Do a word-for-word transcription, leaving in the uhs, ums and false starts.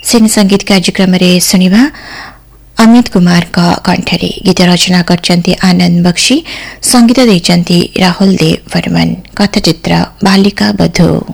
सिने संगीत कार्यक्रम रे सुनिबा अमित कुमार का कंठरे गीत रचना करचंती आनंद बख्शी, संगीत देचंती राहुल देव वर्मन, कथाचित्र बालिका बधू।